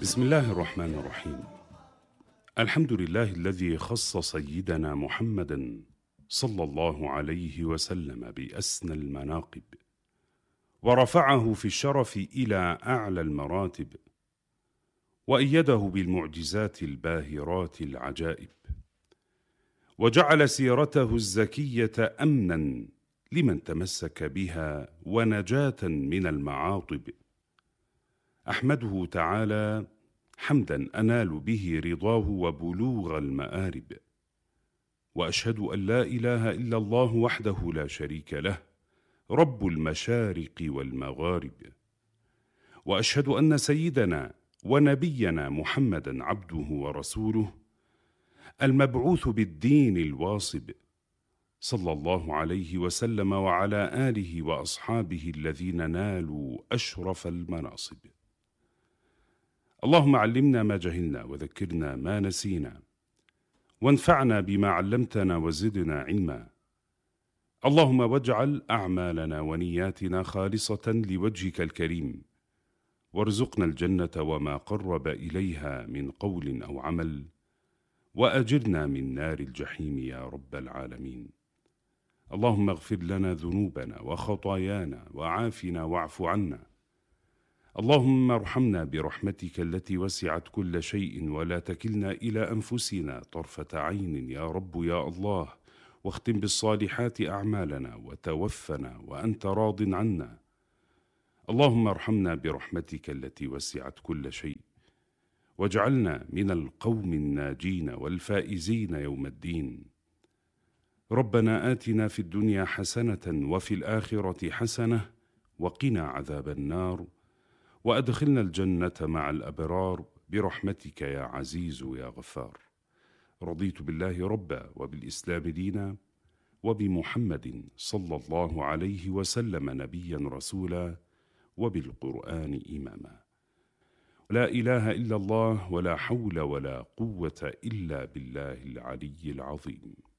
بسم الله الرحمن الرحيم. الحمد لله الذي خص سيدنا محمدا صلى الله عليه وسلم بأسنى المناقب، ورفعه في الشرف إلى أعلى المراتب، وأيده بالمعجزات الباهرات العجائب، وجعل سيرته الزكية أمنا لمن تمسك بها ونجاة من المعاطب. أحمده تعالى حمدا أنال به رضاه وبلوغ المآرب، وأشهد أن لا إله إلا الله وحده لا شريك له رب المشارق والمغارب، وأشهد أن سيدنا ونبينا محمدا عبده ورسوله المبعوث بالدين الواصب، صلى الله عليه وسلم وعلى آله وأصحابه الذين نالوا أشرف المناصب. اللهم علمنا ما جهلنا وذكرنا ما نسينا، وانفعنا بما علمتنا وزدنا علما. اللهم واجعل أعمالنا ونياتنا خالصة لوجهك الكريم، وارزقنا الجنة وما قرب إليها من قول أو عمل، وأجرنا من نار الجحيم يا رب العالمين. اللهم اغفر لنا ذنوبنا وخطايانا وعافنا واعف عنا. اللهم ارحمنا برحمتك التي وسعت كل شيء، ولا تكلنا إلى أنفسنا طرفة عين يا رب يا الله، واختم بالصالحات أعمالنا وتوفنا وأنت راض عنا. اللهم ارحمنا برحمتك التي وسعت كل شيء، واجعلنا من القوم الناجين والفائزين يوم الدين. ربنا آتنا في الدنيا حسنة وفي الآخرة حسنة وقنا عذاب النار، وأدخلنا الجنة مع الأبرار برحمتك يا عزيز يا غفار. رضيت بالله ربا، وبالإسلام دينا، وبمحمد صلى الله عليه وسلم نبيا رسولا، وبالقرآن إماما. لا إله إلا الله، ولا حول ولا قوة إلا بالله العلي العظيم.